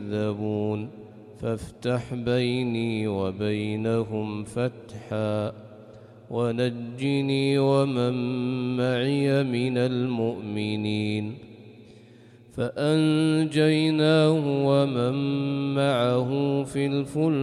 يكذبون فافتح بيني وبينهم فتحا ونجني ومن معي من المؤمنين فأنجيناه ومن معه في الفلك